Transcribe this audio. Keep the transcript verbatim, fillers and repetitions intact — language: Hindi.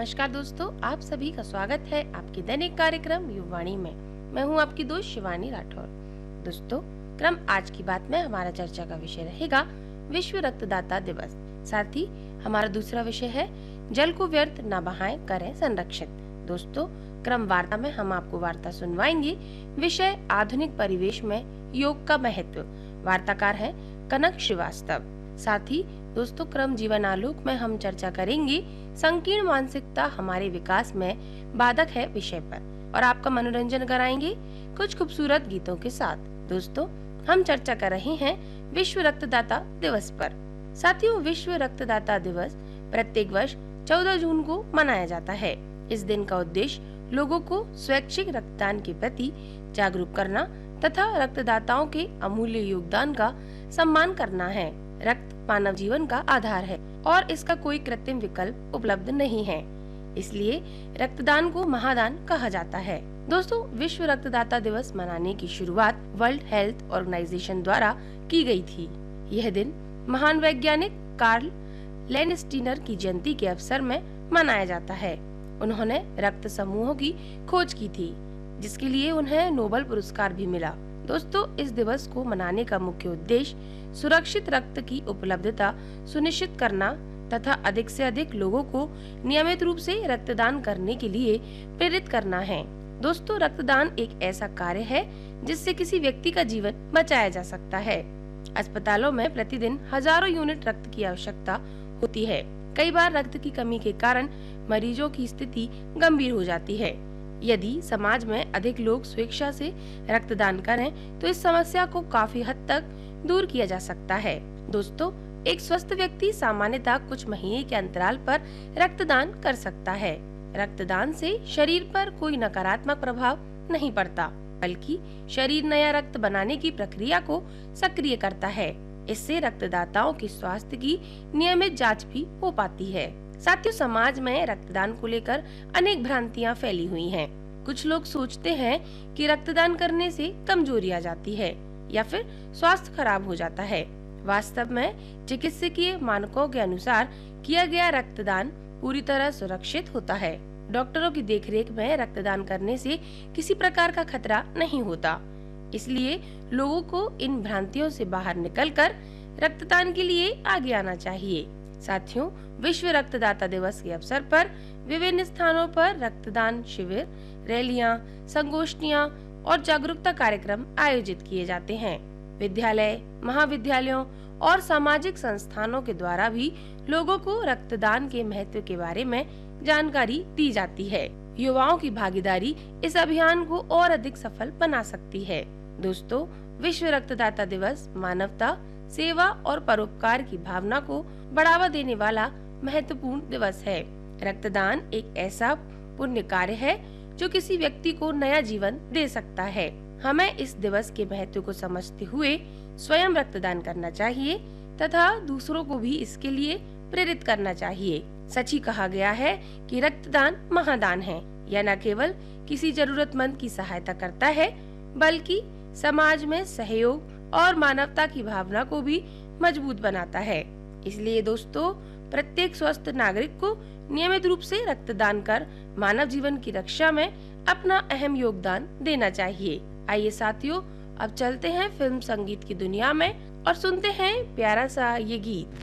नमस्कार दोस्तों, आप सभी का स्वागत है आपके दैनिक कार्यक्रम युववाणी में। मैं हूं आपकी दोस्त शिवानी राठौर। दोस्तों, क्रम आज की बात में हमारा चर्चा का विषय रहेगा विश्व रक्तदाता दिवस। साथ ही हमारा दूसरा विषय है जल को व्यर्थ न बहाएं, करें संरक्षित। दोस्तों, क्रम वार्ता में हम आपको वार्ता सुनवाएंगे। विषय आधुनिक परिवेश में योग का महत्व। वार्ताकार है कनक श्रीवास्तव। साथ ही दोस्तों, क्रम जीवन आलोक में हम चर्चा करेंगे संकीर्ण मानसिकता हमारे विकास में बाधक है विषय पर, और आपका मनोरंजन कराएंगे कुछ खूबसूरत गीतों के साथ। दोस्तों, हम चर्चा कर रहे हैं विश्व रक्तदाता दिवस पर। साथियों, विश्व रक्तदाता दिवस प्रत्येक वर्ष चौदह जून को मनाया जाता है। इस दिन का उद्देश्य लोगों को स्वैच्छिक रक्तदान के प्रति जागरूक करना तथा रक्तदाताओं के अमूल्य योगदान का सम्मान करना है। रक्त मानव जीवन का आधार है और इसका कोई कृत्रिम विकल्प उपलब्ध नहीं है, इसलिए रक्तदान को महादान कहा जाता है। दोस्तों, विश्व रक्तदाता दिवस मनाने की शुरुआत वर्ल्ड हेल्थ ऑर्गेनाइजेशन द्वारा की गई थी। यह दिन महान वैज्ञानिक कार्ल लैंडस्टीनर की जयंती के अवसर में मनाया जाता है। उन्होंने रक्त समूहों की खोज की थी, जिसके लिए उन्हें नोबेल पुरस्कार भी मिला। दोस्तों, इस दिवस को मनाने का मुख्य उद्देश्य सुरक्षित रक्त की उपलब्धता सुनिश्चित करना तथा अधिक से अधिक लोगों को नियमित रूप से रक्तदान करने के लिए प्रेरित करना है। दोस्तों, रक्तदान एक ऐसा कार्य है जिससे किसी व्यक्ति का जीवन बचाया जा सकता है। अस्पतालों में प्रतिदिन हजारों यूनिट रक्त की आवश्यकता होती है। कई बार रक्त की कमी के कारण मरीजों की स्थिति गंभीर हो जाती है। यदि समाज में अधिक लोग स्वेच्छा से रक्तदान करें तो इस समस्या को काफी हद तक दूर किया जा सकता है। दोस्तों, एक स्वस्थ व्यक्ति सामान्यतः कुछ महीने के अंतराल पर रक्तदान कर सकता है। रक्तदान से शरीर पर कोई नकारात्मक प्रभाव नहीं पड़ता, बल्कि शरीर नया रक्त बनाने की प्रक्रिया को सक्रिय करता है। इससे रक्तदाताओं के स्वास्थ्य की नियमित जांच भी हो पाती है। साथियों, समाज में रक्तदान को लेकर अनेक भ्रांतियां फैली हुई हैं। कुछ लोग सोचते हैं कि रक्तदान करने से कमजोरी आ जाती है या फिर स्वास्थ्य खराब हो जाता है। वास्तव में चिकित्सकीय मानकों के अनुसार किया गया रक्तदान पूरी तरह सुरक्षित होता है। डॉक्टरों की देखरेख में रक्तदान करने से किसी प्रकार का खतरा नहीं होता। इसलिए लोगों को इन भ्रांतियों से बाहर निकलकर रक्तदान के लिए आगे आना चाहिए। साथियों, विश्व रक्तदाता दिवस के अवसर पर विभिन्न स्थानों पर रक्तदान शिविर, रैलियां, संगोष्ठियां और जागरूकता कार्यक्रम आयोजित किए जाते हैं। विद्यालय, महाविद्यालयों और सामाजिक संस्थानों के द्वारा भी लोगों को रक्तदान के महत्व के बारे में जानकारी दी जाती है। युवाओं की भागीदारी इस अभियान को और अधिक सफल बना सकती है। दोस्तों, विश्व रक्तदाता दिवस मानवता, सेवा और परोपकार की भावना को बढ़ावा देने वाला महत्वपूर्ण दिवस है। रक्तदान एक ऐसा पुण्य कार्य है जो किसी व्यक्ति को नया जीवन दे सकता है। हमें इस दिवस के महत्व को समझते हुए स्वयं रक्तदान करना चाहिए तथा दूसरों को भी इसके लिए प्रेरित करना चाहिए। सच ही कहा गया है कि रक्तदान महादान है। यह न केवल किसी जरूरतमंद की सहायता करता है, बल्कि समाज में सहयोग और मानवता की भावना को भी मजबूत बनाता है। इसलिए दोस्तों, प्रत्येक स्वस्थ नागरिक को नियमित रूप से रक्तदान कर मानव जीवन की रक्षा में अपना अहम योगदान देना चाहिए। आइए साथियों, अब चलते हैं फिल्म संगीत की दुनिया में और सुनते हैं प्यारा सा ये गीत।